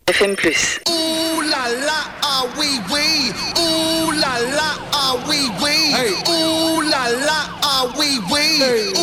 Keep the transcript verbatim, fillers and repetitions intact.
F M plus. Ooh la la, ah oui oui. Ooh la la, ah oui oui. Hey. Ooh la la, ah oui oui. Hey.